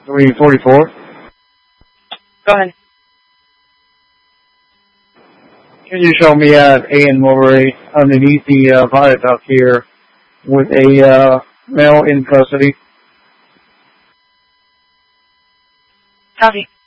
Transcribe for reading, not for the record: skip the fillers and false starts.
344. Go ahead. Can you show me at A and Mulberry underneath the viaduct here with a male in custody? Copy.